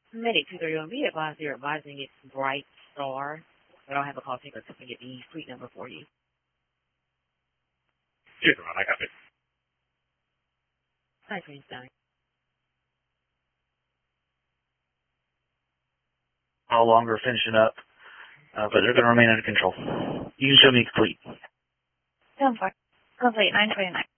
Medic 231, be advised you're advising it's Bright Star, but I'll have a call taker come and get the fleet number for you. Yes, I got it. Hi, Greenstein. No longer finishing up, but they're going to remain under control. You can show me complete. Complete 929.